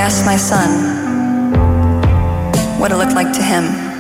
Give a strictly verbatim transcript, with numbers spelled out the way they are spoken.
asked my son what it looked like to him.